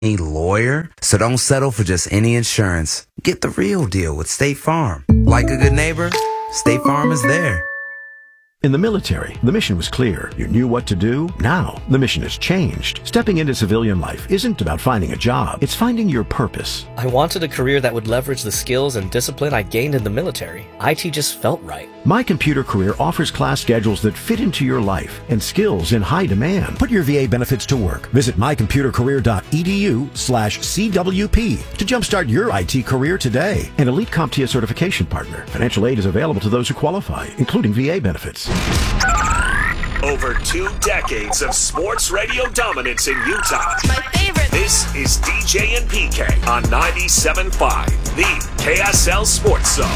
lawyer. So don't settle for just any insurance. Get the real deal with State Farm. Like a good neighbor, State Farm is there. In the military, the mission was clear. You knew what to do. Now, the mission has changed. Stepping into civilian life isn't about finding a job. It's finding your purpose. I wanted a career that would leverage the skills and discipline I gained in the military. IT just felt right. My Computer Career offers class schedules that fit into your life and skills in high demand. Put your VA benefits to work. Visit mycomputercareer.edu/CWP to jumpstart your IT career today. An elite CompTIA certification partner. Financial aid is available to those who qualify, including VA benefits. Over 2 decades of sports radio dominance in Utah. My favorite. This is DJ and PK on 97.5, the KSL Sports Zone.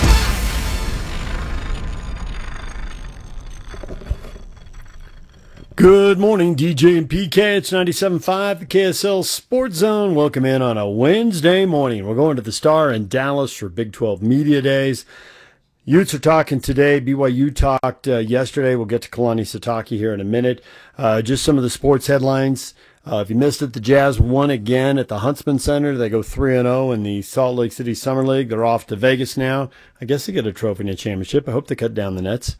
Good morning, DJ and PK. It's 97.5, the KSL Sports Zone. Welcome in on a Wednesday morning. We're going to the Star in Dallas for Big 12 Media Days. Utes are talking today. BYU talked yesterday. We'll get to Kalani Sitake here in a minute. Just some of the sports headlines. If you missed it, the Jazz won again at the Huntsman Center. They go 3-0 in the Salt Lake City Summer League. They're off to Vegas now. I guess they get a trophy and a championship. I hope they cut down the nets.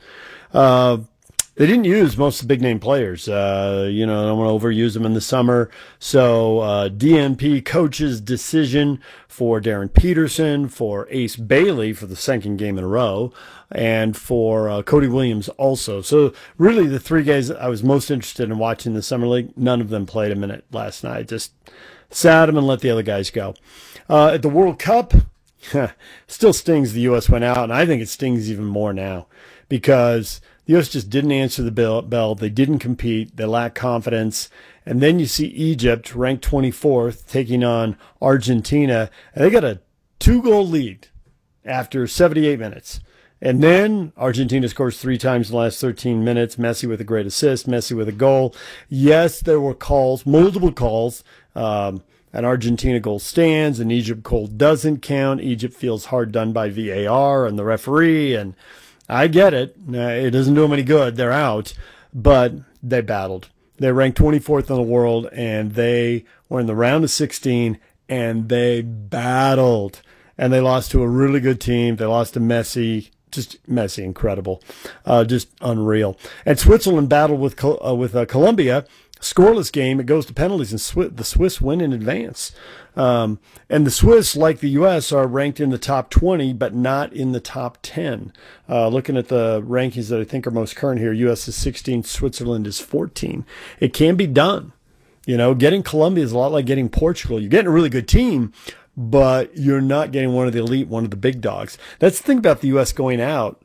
They didn't use most of the big-name players. I don't want to overuse them in the summer. So DNP coach's decision for Darren Peterson, for Ace Bailey for the second game in a row, and for Cody Williams also. So really the 3 guys I was most interested in watching the Summer League, none of them played a minute last night. Just sat them and let the other guys go. At the World Cup, still stings the U.S. went out, and I think it stings even more now because the U.S. just didn't answer the bell. They didn't compete. They lacked confidence. And then you see Egypt, ranked 24th, taking on Argentina. And they got a 2-goal lead after 78 minutes. And then Argentina scores 3 times in the last 13 minutes. Messi with a great assist. Messi with a goal. Yes, there were calls, multiple calls. An Argentina goal stands. An Egypt goal doesn't count. Egypt feels hard done by VAR and the referee. And I get it. It doesn't do them any good. They're out. But they battled. They ranked 24th in the world, and they were in the round of 16, and they battled. And they lost to a really good team. They lost to Messi. Just Messi, incredible. Just unreal. And Switzerland battled with Colombia. Scoreless game. It goes to penalties, and the Swiss win in advance. And the Swiss, like the U.S., are ranked in the top 20, but not in the top 10. Looking at the rankings that I think are most current here, U.S. is 16, Switzerland is 14. It can be done. Getting Colombia is a lot like getting Portugal. You're getting a really good team, but you're not getting one of the elite, one of the big dogs. That's the thing about the U.S. going out.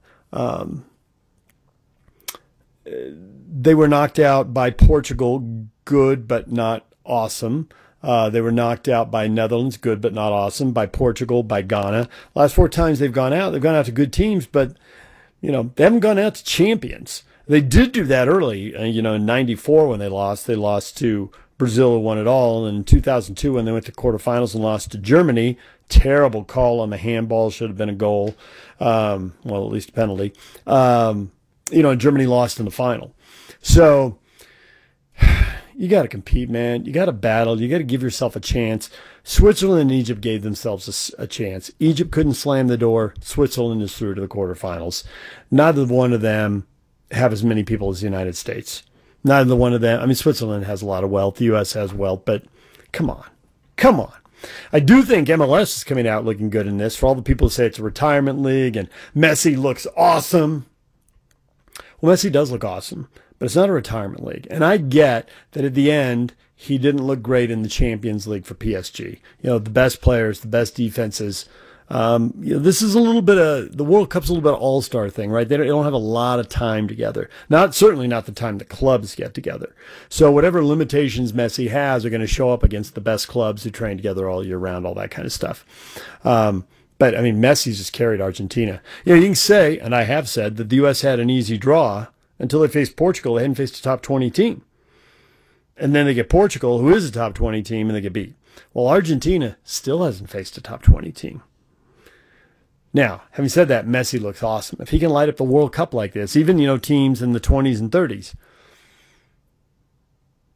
They were knocked out by Portugal, good but not awesome. They were knocked out by Netherlands, good but not awesome, by Portugal, by Ghana. Last 4 times they've gone out to good teams, but they haven't gone out to champions. They did do that early, in 94 when they lost to Brazil, who won it all, and in 2002 when they went to quarterfinals and lost to Germany. Terrible call on the handball, should have been a goal, at least a penalty. Germany lost in the final. So you got to compete, man. You got to battle. You got to give yourself a chance. Switzerland and Egypt gave themselves a chance. Egypt couldn't slam the door. Switzerland is through to the quarterfinals. Neither one of them have as many people as the United States. Neither one of them. Switzerland has a lot of wealth. The U.S. has wealth, but come on. I do think MLS is coming out looking good in this. For all the people who say it's a retirement league and Messi looks awesome. Well, Messi does look awesome, but it's not a retirement league. And I get that at the end, he didn't look great in the Champions League for PSG. The best players, the best defenses. This is a little bit of, the World Cup's a little bit of all-star thing, right? They don't have a lot of time together. Certainly not the time that clubs get together. So whatever limitations Messi has are going to show up against the best clubs who train together all year round, all that kind of stuff. But, Messi's just carried Argentina. You can say, and I have said, that the U.S. had an easy draw until they faced Portugal. They hadn't faced a top 20 team. And then they get Portugal, who is a top 20 team, and they get beat. Well, Argentina still hasn't faced a top 20 team. Now, having said that, Messi looks awesome. If he can light up the World Cup like this, even, teams in the 20s and 30s,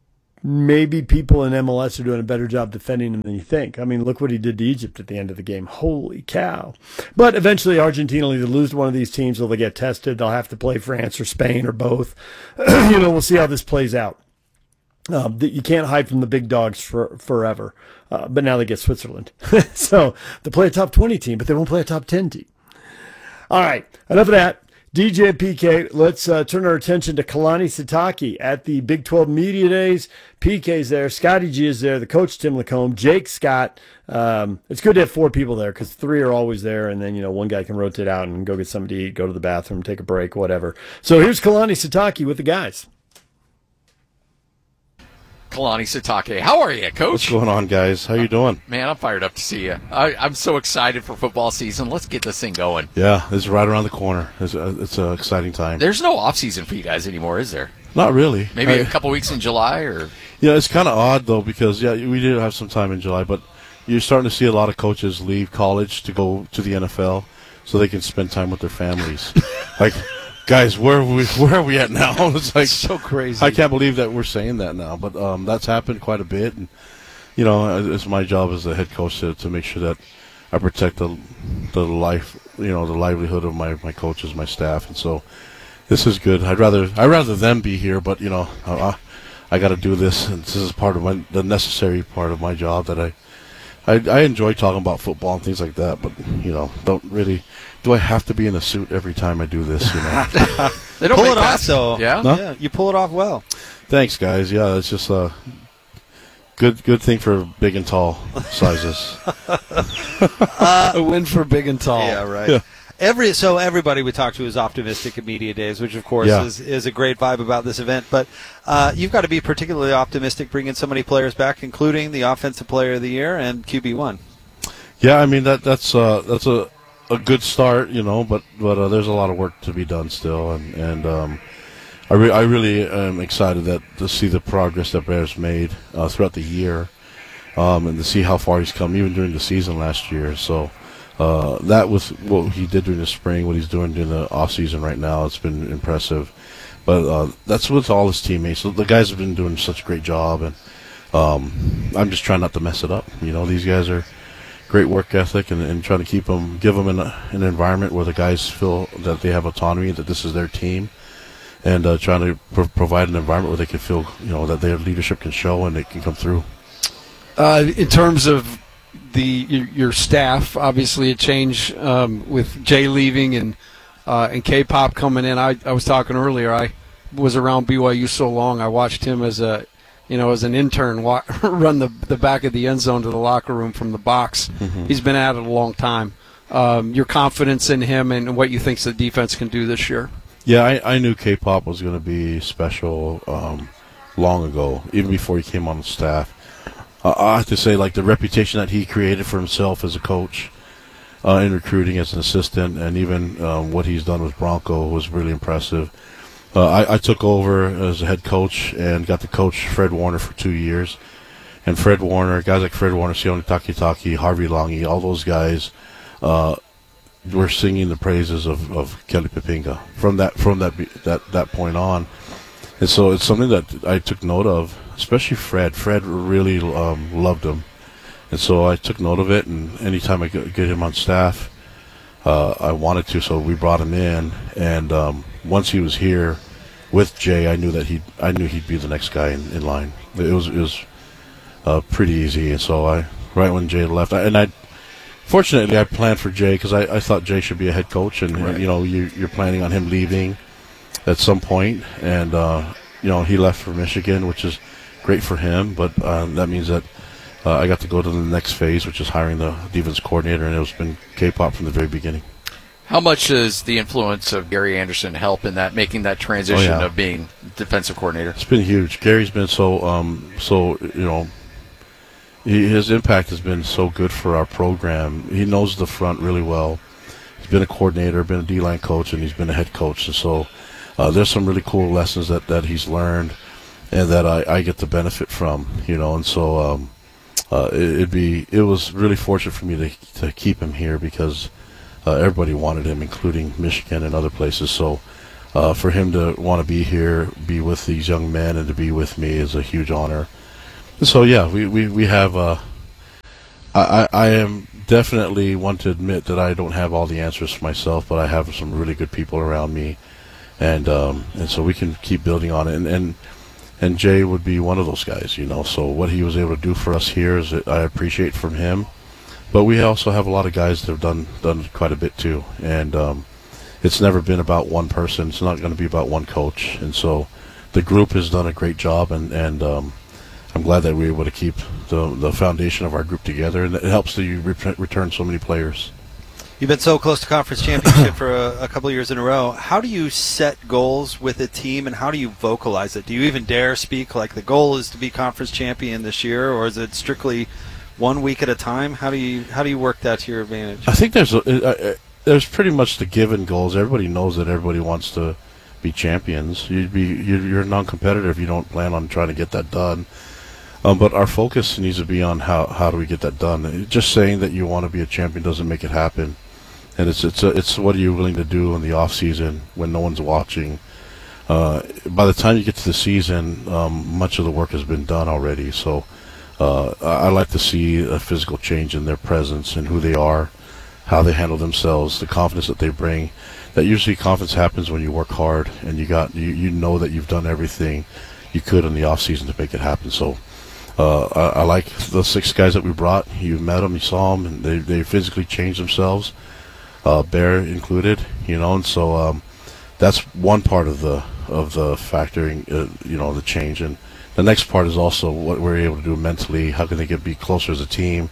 maybe people in MLS are doing a better job defending him than you think. I mean, look what he did to Egypt at the end of the game. Holy cow. But eventually Argentina will either lose to one of these teams or they'll get tested. They'll have to play France or Spain or both. We'll see how this plays out. You can't hide from the big dogs forever. But now they get Switzerland. So they play a top 20 team, but they won't play a top 10 team. All right, enough of that. DJ and PK, let's turn our attention to Kalani Sitake at the Big 12 Media Days. PK's there, Scotty G is there, the coach Tim Lacombe, Jake Scott. It's good to have 4 people there because 3 are always there, and then one guy can rotate out and go get something to eat, go to the bathroom, take a break, whatever. So here's Kalani Sitake with the guys. Kalani Sitake. How are you, Coach? What's going on, guys? How you doing? Man, I'm fired up to see you. I'm so excited for football season. Let's get this thing going. Yeah, it's right around the corner. It's an exciting time. There's no off season for you guys anymore, is there? Not really. Maybe a couple weeks in July, or it's kind of odd though because we did have some time in July, but you're starting to see a lot of coaches leave college to go to the NFL so they can spend time with their families. Like, guys, where are we at now? It's like so crazy. I can't believe that we're saying that now, but that's happened quite a bit, and it's my job as the head coach to make sure that I protect the life, the livelihood of my coaches, my staff, and so this is good. I'd rather them be here, but I got to do this, and this is part of the necessary part of my job that I enjoy talking about football and things like that, but don't really. Do I have to be in a suit every time I do this? They don't pull it off, though. Yeah? Huh? Yeah, you pull it off well. Thanks, guys. Yeah, it's just a good thing for big and tall sizes. A win for big and tall. Yeah, right. Yeah. Everybody we talk to is optimistic at Media Days, which of course is a great vibe about this event. But you've got to be particularly optimistic bringing so many players back, including the Offensive Player of the Year and QB1. Yeah, I mean that's a good start, but there's a lot of work to be done still, and I really am excited to see the progress that Bear's made throughout the year, and to see how far he's come even during the season last year. So that was what he did during the spring, what he's doing during the off season right now. It's been impressive, but that's with all his teammates. So the guys have been doing such a great job, and I'm just trying not to mess it up. These guys are great work ethic, and trying to give them an environment where the guys feel that they have autonomy, that this is their team, and trying to provide an environment where they can feel, that their leadership can show and it can come through. In terms of your staff, obviously a change with Jay leaving and K-Pop coming in. I was talking earlier. I was around BYU so long. I watched him as an intern run the back of the end zone to the locker room from the box. Mm-hmm. He's been at it a long time. Your confidence in him and what you think the defense can do this year? Yeah, I knew K-Pop was going to be special long ago, even before he came on the staff. I have to say, the reputation that he created for himself as a coach in recruiting as an assistant, and even what he's done with Bronco was really impressive. I took over as a head coach and got to coach Fred Warner for 2 years. And Fred Warner, guys like Fred Warner, Sione Takitaki, Harvey Langi, all those guys were singing the praises of Kelly Pepinga from that point on. And so it's something that I took note of, especially Fred. Fred really loved him. And so I took note of it, and anytime I get him on staff, I wanted to, so we brought him in. And once he was here with Jay, I knew he'd be the next guy in line. It was pretty easy. And so right when Jay left, fortunately I planned for Jay because I thought Jay should be a head coach, and right. You're planning on him leaving at some point, and he left for Michigan, which is great for him. But that means that I got to go to the next phase, which is hiring the defense coordinator, and it's been K-Pop from the very beginning. How much does the influence of Gary Anderson help in that, making that transition of being defensive coordinator? It's been huge. Gary's been his impact has been so good for our program. He knows the front really well. He's been a coordinator, been a D-line coach, and he's been a head coach. And so there's some really cool lessons that he's learned and that I get to benefit from, And so it was really fortunate for me to keep him here because everybody wanted him, including Michigan and other places. So For him to want to be here, be with these young men, and to be with me is a huge honor. And so yeah, we have. I am definitely one to admit that I don't have all the answers for myself, but I have some really good people around me, and so we can keep building on it. And Jay would be one of those guys, you know. So what he was able to do for us here is I appreciate from him. But we also have a lot of guys that have done quite a bit too, and it's never been about one person. It's not going to be about one coach, and so the group has done a great job, and I'm glad that we're able to keep the foundation of our group together, and it helps that you return so many players. You've been so close to conference championship for a couple of years in a row. How do you set goals with a team, and how do you vocalize it? Do you even dare speak like the goal is to be conference champion this year, or is it strictly 1 week at a time? How do you work that to your advantage? I think there's pretty much the given goals. Everybody knows that everybody wants to be champions. You're non-competitive if you don't plan on trying to get that done. But our focus needs to be on how do we get that done. Just saying that you want to be a champion doesn't make it happen. And it's what are you willing to do in the off season when no one's watching. By the time you get to the season, much of the work has been done already. So I like to see a physical change in their presence and who they are, how they handle themselves, the confidence that they bring. That usually confidence happens when you work hard and you know that you've done everything you could in the off season to make it happen. So I like the 6 guys that we brought. You met them, you saw them, and they physically changed themselves, Bear included, you know. And so that's one part of the factoring, the change. And the next part is also what we're able to do mentally. How can they be closer as a team?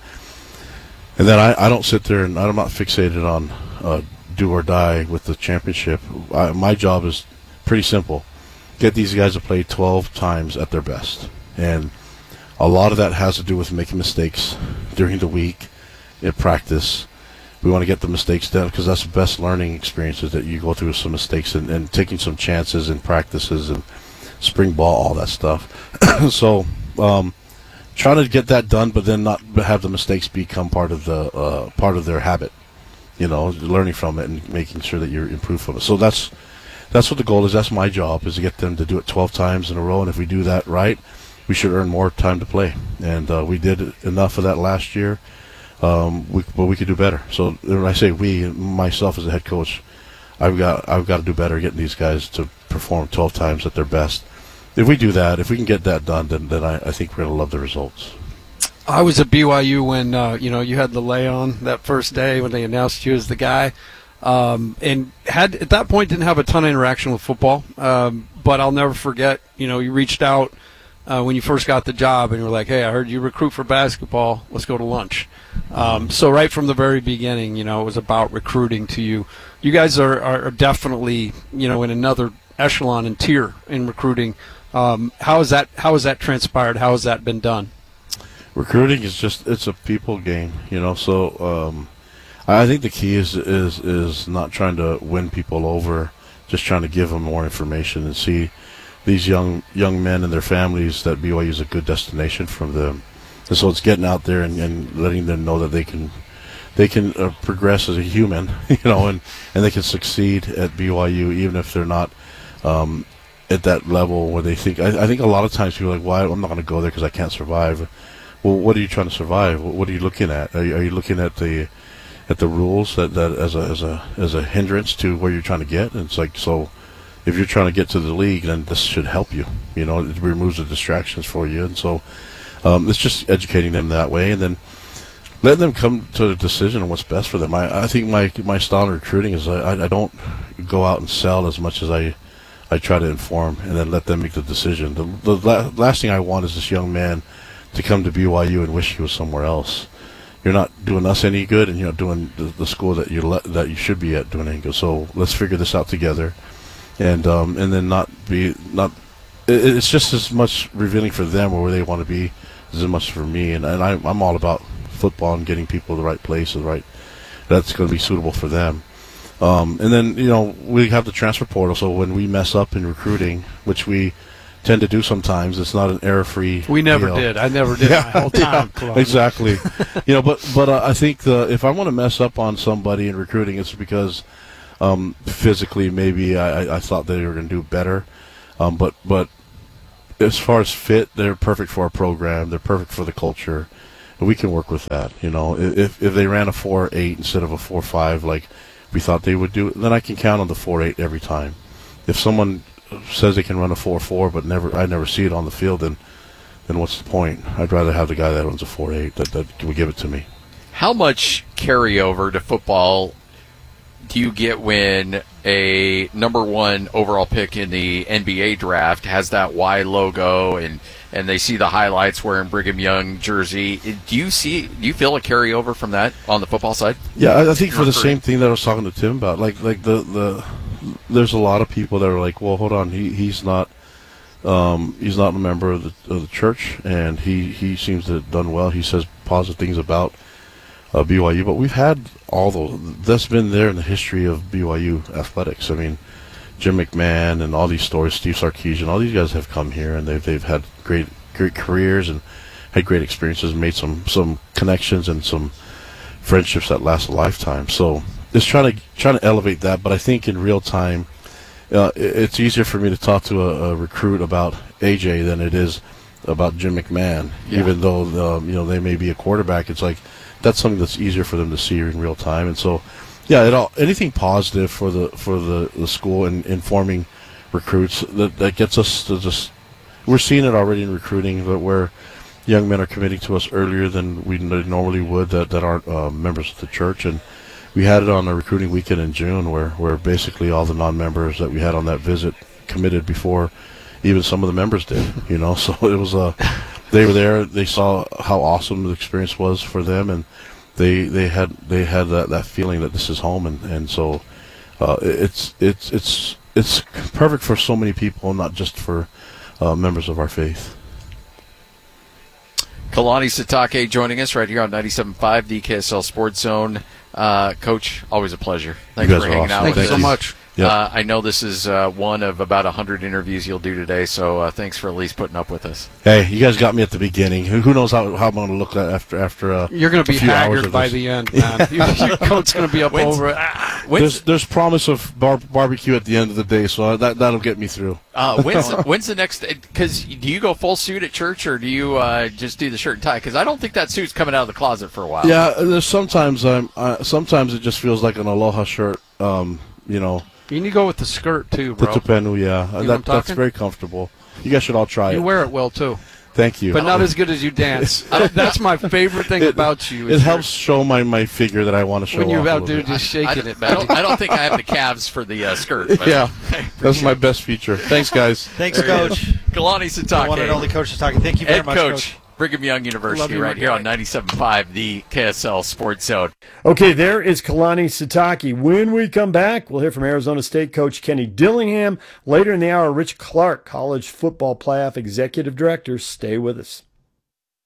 And then I don't sit there and I'm not fixated on do or die with the championship. My job is pretty simple: get these guys to play 12 times at their best. And a lot of that has to do with making mistakes during the week in practice. We want to get the mistakes done because that's the best learning experiences, that you go through some mistakes and taking some chances in practices and spring ball, all that stuff. So trying to get that done, but then not have the mistakes become part of their habit. You know, learning from it and making sure that you're improved from it. So that's what the goal is. That's my job, is to get them to do it 12 times in a row. And if we do that right, we should earn more time to play. And we did enough of that last year. But we could do better. So when I say we, myself as a head coach, I've got to do better getting these guys to perform 12 times at their best. If we do that, if we can get that done, then I think we're going to love the results. I was at BYU when you had the lay on that first day when they announced you as the guy, and had at that point didn't have a ton of interaction with football. But I'll never forget, you reached out when you first got the job and you were like, "Hey, I heard you recruit for basketball. Let's go to lunch." So right from the very beginning, it was about recruiting to you. You guys are definitely in another echelon and tier in recruiting. How has that transpired? How has that been done? Recruiting is it's a people game, so I think the key is not trying to win people over, just trying to give them more information and see these young men and their families that BYU is a good destination for them. And so it's getting out there and letting them know that they can progress as a human, and they can succeed at BYU even if they're not at that level where they think. I think a lot of times people are like, "Why? I'm not going to go there because I can't survive." Well, what are you trying to survive? What are you looking at? Are you looking at the rules that as a hindrance to where you're trying to get? And it's like, so if you're trying to get to the league, then this should help you. It removes the distractions for you. And so it's just educating them that way, and then letting them come to a decision on what's best for them. I think my style of recruiting is I don't go out and sell as much as I try to inform and then let them make the decision. The last thing I want is this young man to come to BYU and wish he was somewhere else. You're not doing us any good, and you're not doing the school that you should be at doing any good. So let's figure this out together, and then not. It's just as much revealing for them or where they want to be as much for me. And I'm all about football and getting people to the right place, that's going to be suitable for them. And then we have the transfer portal. So when we mess up in recruiting, which we tend to do sometimes, it's not an error-free. We never did. I never did my whole time. Yeah, exactly. But I think if I want to mess up on somebody in recruiting, it's because Physically, maybe I thought they were going to do better. But as far as fit, they're perfect for our program. They're perfect for the culture. And we can work with that. If they ran a 4.8 instead of a 4.5 like we thought they would do, then I can count on the 4.8 every time. If someone says they can run a 4.4 but I never see it on the field, then what's the point? I'd rather have the guy that runs a 4.8 that will give it to me. How much carryover to football do you get when a number 1 overall pick in the NBA draft has that Y logo and they see the highlights wearing Brigham Young jersey? Do you feel a carryover from that on the football side? Yeah, I think for the same thing that I was talking to Tim about, like there's a lot of people that are like, well, hold on, he's not a member of the church, and he seems to have done well. He says positive things about BYU, but we've had all those. That's been there in the history of BYU athletics. I mean, Jim McMahon and all these stories, Steve Sarkisian, all these guys have come here and they've had great careers and had great experiences, and made some connections and some friendships that last a lifetime. So it's trying to elevate that, but I think in real time, it's easier for me to talk to a recruit about AJ than it is about Jim McMahon. Yeah. Even though they may be a quarterback, it's like that's something that's easier for them to see in real time. And so, yeah, anything positive for the school and informing recruits that gets us to just. We're seeing it already in recruiting, but where young men are committing to us earlier than we normally would that aren't members of the church. And we had it on a recruiting weekend in June where basically all the non-members that we had on that visit committed before even some of the members did. So it was they were there. They saw how awesome the experience was for them, and they had that feeling that this is home, and so it's perfect for so many people, not just for members of our faith. Kalani Sitake joining us right here on 97.5, the KSL Sports Zone. Coach, always a pleasure. Thanks for hanging out with us. Thank you so much. Yep. I know this is one of about 100 interviews you'll do today, so thanks for at least putting up with us. Hey, you guys got me at the beginning. Who knows how I'm going to look after you're going to be haggard by the end, man. Your coat's going to be up over it. There's promise of barbecue at the end of the day, so that'll get me through. When's the next? Because do you go full suit at church, or do you just do the shirt and tie? Because I don't think that suit's coming out of the closet for a while. Yeah, there's sometimes sometimes it just feels like an aloha shirt. You need to go with the skirt too, bro. The tupenu, yeah, that's very comfortable. You guys should all try it. You wear it well too. Thank you. But not as good as you dance. That's my favorite thing about you. It helps show my figure that I want to show. When you're off out there just shaking it, man. I don't think I have the calves for the skirt. But yeah, that's my best feature. Thanks, guys. Thanks, Coach. Kalani Sitake. One and only Coach Sitake. Thank you very much, Coach. Brigham Young University right here on 97.5, the KSL Sports Zone. Okay, there is Kalani Sitake. When we come back, we'll hear from Arizona State coach Kenny Dillingham. Later in the hour, Rich Clark, college football playoff executive director. Stay with us.